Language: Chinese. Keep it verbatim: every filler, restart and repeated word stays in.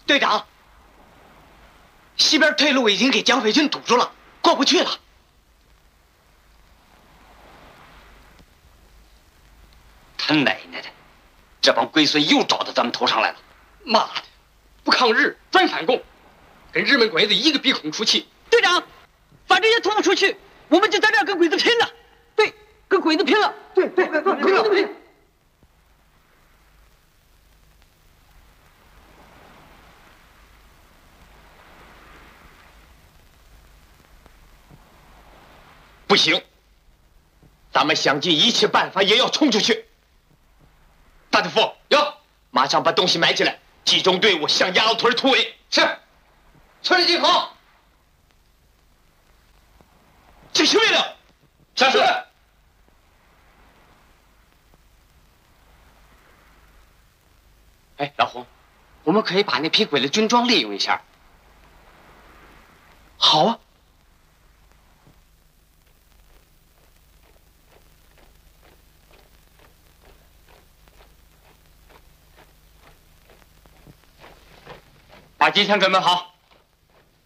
队长，西边退路已经给蒋匪军堵住了，过不去了。 他奶奶的，这帮龟孙又找到咱们头上来了！ 妈的，不抗日专反共，跟日本鬼子一个鼻孔出气。 队长，反正也拖不出去，我们就在这儿跟鬼子拼了。对，跟鬼子拼了。 对对，跟鬼子拼。 不行，咱们想尽一切办法也要冲出去。大队副， 有， 马上把东西埋起来，集中队伍向鸭子屯突围。 是，村里集合。 执行命令。 是是。 哎，老胡，我们可以把那批鬼子军装利用一下。 好啊。 把机枪准备好。